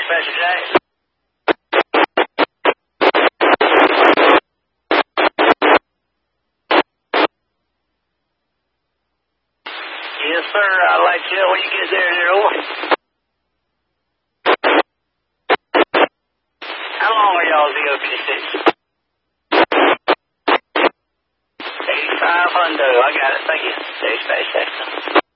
Dispatcher Jack. Yes, sir. I'd like to know when you get there, over. How long are y'all to go 56? 85 Hundo. I got it. Thank you. Dispatch Jackson.